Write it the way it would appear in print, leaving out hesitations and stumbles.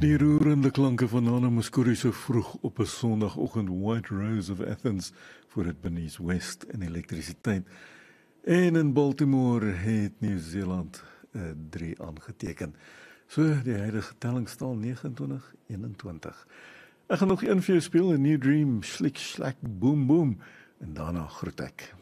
Die roerende klanke van Nana Mouskouri so vroeg op 'n Sondagoggend, White Rose of Athens, voor het Benice West en elektrisiteit. En in Baltimore het Nieu-Seeland 3 aangeteken. So, die huidige telling staan 29-21. Ek gaan nog een vir jou speel, 'n New Dream, Slick Slack Boom Boom, en daarna groet ek.